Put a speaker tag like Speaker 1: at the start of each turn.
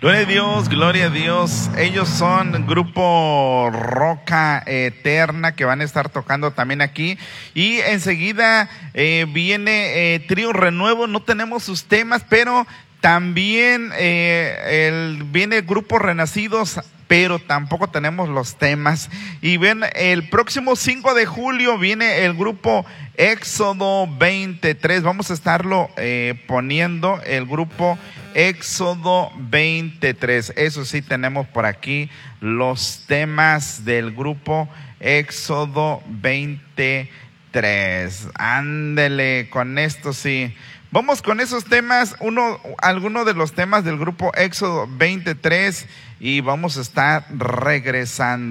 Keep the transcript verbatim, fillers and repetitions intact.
Speaker 1: Gloria a Dios, gloria a Dios. Ellos son Grupo Roca Eterna, que van a estar tocando también aquí. Y enseguida eh, viene eh, Trío Renuevo. No tenemos sus temas, pero también eh, el, viene Grupo Renacidos, pero tampoco tenemos los temas. Y ven, el próximo cinco de julio viene el grupo Éxodo veintitrés. Vamos a estarlo eh, poniendo, el grupo Éxodo veintitrés. Eso sí, tenemos por aquí los temas del grupo Éxodo veintitrés. Ándele, con esto sí. Vamos con esos temas, uno, alguno de los temas del grupo Éxodo veintitrés, y vamos a estar regresando.